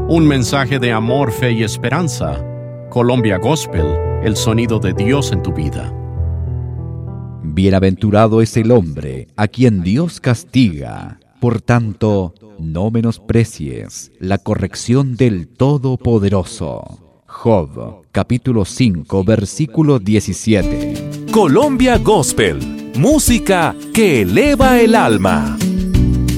Un mensaje de amor, fe y esperanza. Colombia Gospel, el sonido de Dios en tu vida. Bienaventurado es el hombre a quien Dios castiga. Por tanto, no menosprecies la corrección del Todopoderoso. Job, capítulo 5, versículo 17. Colombia Gospel, música que eleva el alma.